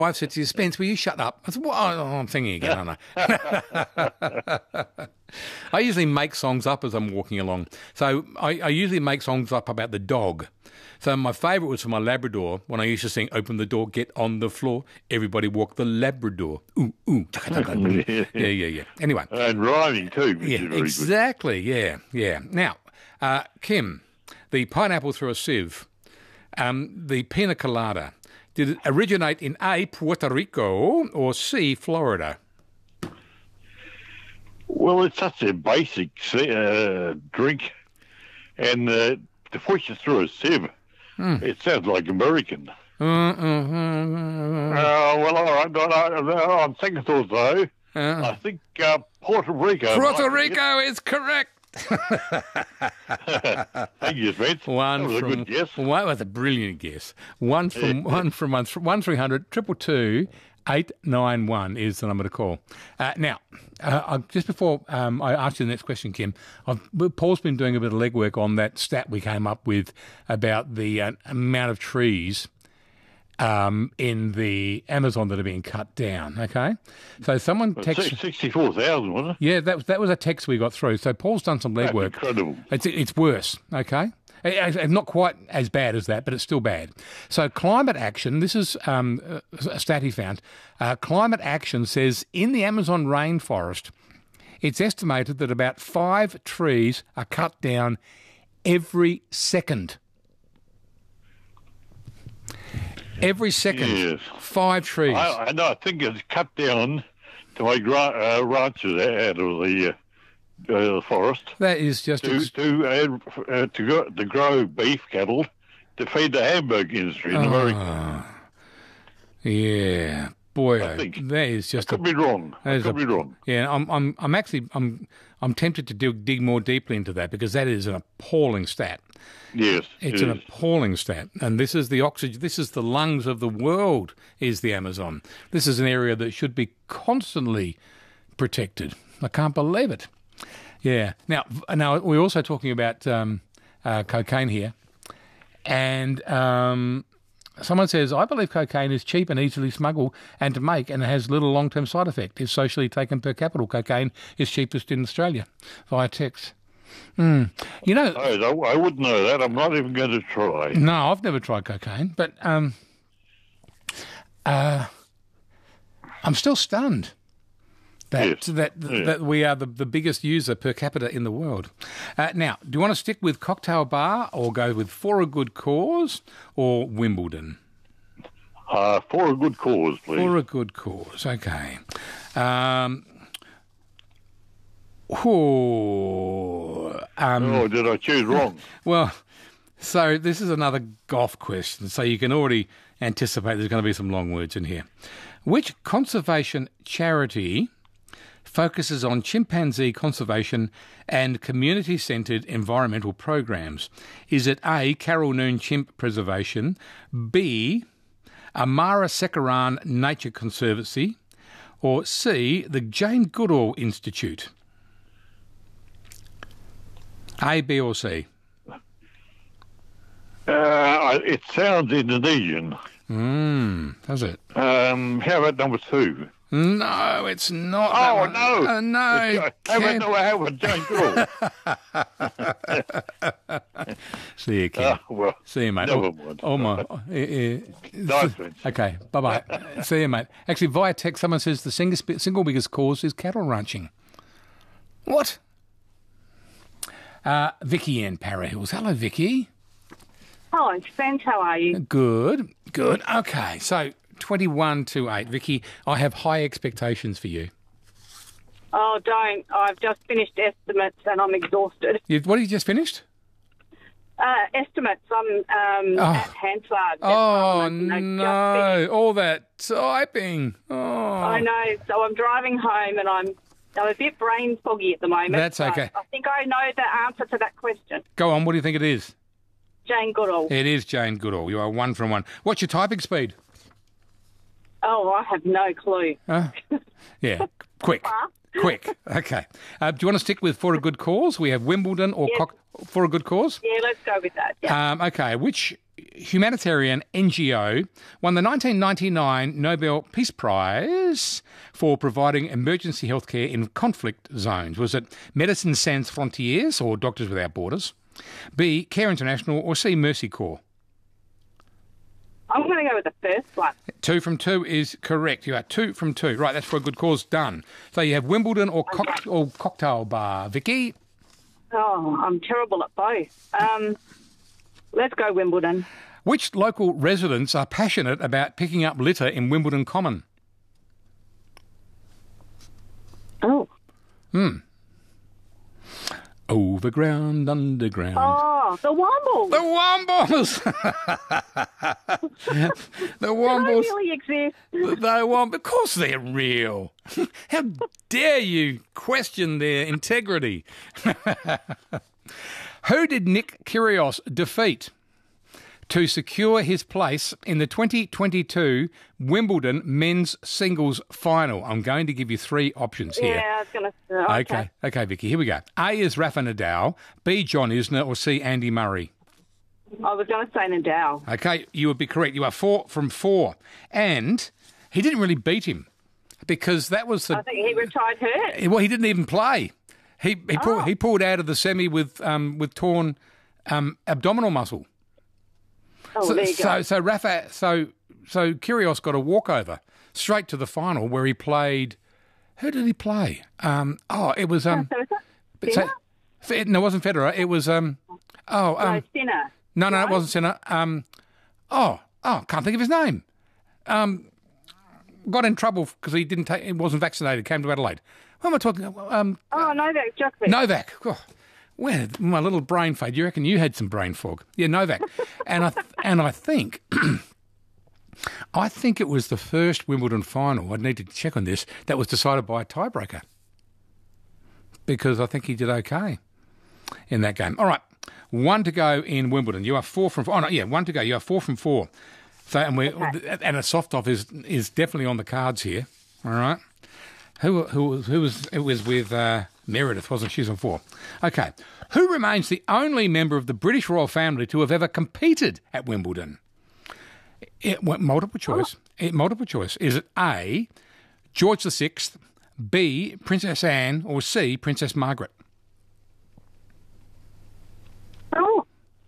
wife said to you, Spence, will you shut up? I said, well, I'm thinking again, aren't I? I usually make songs up as I'm walking along. So I usually make songs up about the dog. So my favourite was from my Labrador when I used to sing, open the door, get on the floor, everybody walk the Labrador. Ooh, ooh. Yeah. Anyway. And rhyming too, which is very exactly, good. Yeah. Now, Kim, the pineapple through a sieve, the pina colada, did it originate in A, Puerto Rico, or C, Florida? Well, it's such a basic drink, and to push it through a sieve, it sounds like American. Well, all right. On second thought, though, I think Puerto Rico. Puerto Rico is correct. Thank you, Spence. That was a good guess. That was a brilliant guess. 1300 222 891 is the number to call. Now, just before I ask you the next question, Kim, Paul's been doing a bit of legwork on that stat we came up with about the amount of trees in the Amazon that are being cut down, okay? So someone texted... 64,000, wasn't it? Yeah, that was a text we got through. So Paul's done some legwork. That's incredible. It's worse, okay? It's not quite as bad as that, but it's still bad. So climate action, this is a stat he found. Climate action says in the Amazon rainforest, it's estimated that about 5 trees are cut down every second. Every second, yes. 5 trees. I know. I think it's cut down to make ranches out of the forest. That is just to grow beef cattle to feed the hamburger industry in America. Yeah, boy, that is just. I could be wrong. Yeah, I'm tempted to dig more deeply into that because that is an appalling stat. Yes, it's an appalling stat, and this is the oxygen. This is the lungs of the world. Is the Amazon? This is an area that should be constantly protected. I can't believe it. Yeah. Now we're also talking about cocaine here, and someone says, I believe cocaine is cheap and easily smuggled and to make and has little long-term side effect. If socially taken per capita, cocaine is cheapest in Australia via text. You know, I wouldn't know that. I'm not even going to try. No, I've never tried cocaine, but I'm still stunned that we are the biggest user per capita in the world. Now, do you want to stick with Cocktail Bar or go with For a Good Cause or Wimbledon? For a Good Cause, please. For a Good Cause, okay. Did I choose wrong? Well, so this is another golf question, so you can already anticipate there's going to be some long words in here. Which conservation charity focuses on chimpanzee conservation and community-centred environmental programs? Is it A, Carol Noon Chimp Preservation, B, Amara Sekaran Nature Conservancy, or C, the Jane Goodall Institute? A, B, or C? It sounds Indonesian. Does it? How about number 2? No, it's not. Oh, no. No. How about Jane Goodall? See you, Ken. Well, see you, mate. Never mind. Oh, my. Nice, okay, bye-bye. See you, mate. Actually, via text, someone says the single biggest cause is cattle ranching. What? Vicky in Para Hills. Hello, Vicky. Hello, Spence. How are you? Good. Okay, so 21 to 8. Vicky, I have high expectations for you. Oh, don't. I've just finished estimates and I'm exhausted. What have you just finished? Estimates. I'm at Hansard. Oh, no. All that typing. Oh. I know. So I'm driving home and I'm a bit brain foggy at the moment. That's okay. I think I know the answer to that question. Go on. What do you think it is? Jane Goodall. It is Jane Goodall. You are 1 from 1. What's your typing speed? Oh, I have no clue. Yeah. Quick. Okay. Do you want to stick with For a Good Cause? We have Wimbledon or For a Good Cause? Yeah, let's go with that. Yeah. Okay. Which humanitarian NGO won the 1999 Nobel Peace Prize for providing emergency healthcare in conflict zones? Was it Médecins Sans Frontières or Doctors Without Borders? B, Care International, or C, Mercy Corps? I'm going to go with the first one. 2 from 2 is correct. You are 2 from 2. Right, that's for a good cause. Done. So you have Wimbledon or cocktail bar. Vicky? Oh, I'm terrible at both. Let's go Wimbledon. Which local residents are passionate about picking up litter in Wimbledon Common? Oh. Overground, underground. Oh, the Wombles. The Wombles! The Wombles. Do they really exist? Of course they're real. How dare you question their integrity? Who did Nick Kyrgios defeat to secure his place in the 2022 Wimbledon men's singles final? I'm going to give you 3 options here. Yeah, I was going to... Okay, Vicky, here we go. A is Rafa Nadal, B, John Isner, or C, Andy Murray. I was going to say Nadal. Okay, you would be correct. You are 4 from 4. And he didn't really beat him because that was the... I think he retired hurt. Well, he didn't even play. He pulled out of the semi with torn abdominal muscle. Oh, there you go. So Kyrgios got a walkover straight to the final where he played. Who did he play? It was So is that Sinner? No, it wasn't Federer. It was No, Sinner. No, it wasn't Sinner. Can't think of his name. Got in trouble because he wasn't vaccinated. Came to Adelaide. What am I talking? Novak Djokovic. Novak. Oh, where my little brain fade? You reckon you had some brain fog? Yeah, Novak. and I think it was the first Wimbledon final. I'd need to check on this. That was decided by a tiebreaker because I think he did okay in that game. All right, 1 to go in Wimbledon. You are 4 from 4. Oh no, yeah, 1 to go. You are 4 from 4. So and a soft off is definitely on the cards here. All right. Who was it was with Meredith, wasn't she? She's on 4. Okay. Who remains the only member of the British royal family to have ever competed at Wimbledon? Multiple choice. Multiple choice. Is it A, George VI, B, Princess Anne, or C, Princess Margaret? Oh.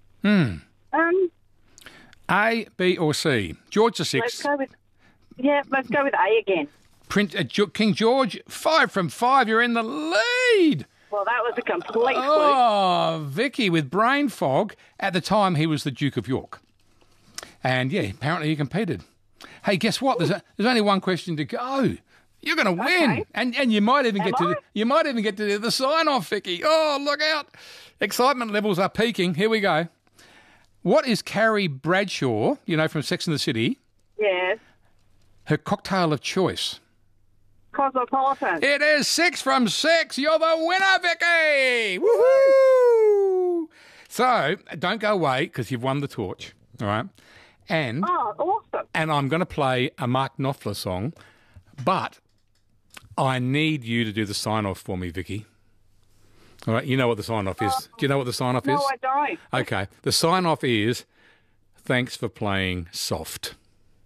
A, B, or C? George VI. Let's go with A again. King George, 5 from 5. You're in the lead. Well, that was a complete fluke. Oh, Vicky with brain fog. At the time, he was the Duke of York. And, yeah, apparently he competed. Hey, guess what? There's only one question to go. You're going to win. Okay. And you might even get to do the sign-off, Vicky. Oh, look out. Excitement levels are peaking. Here we go. What is Carrie Bradshaw, from Sex and the City, Yes. her cocktail of choice? Cosmopolitan. It is 6 from 6. You're the winner, Vicky! Woohoo! So, don't go away because you've won the torch, all right? And awesome. And I'm going to play a Mark Knopfler song, but I need you to do the sign-off for me, Vicky. All right, you know what the sign-off is. Do you know what the sign-off is? No, I don't. Okay, the sign-off is, thanks for playing soft.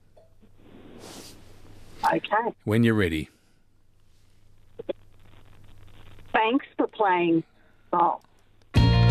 Okay. When you're ready. Thanks for playing soft.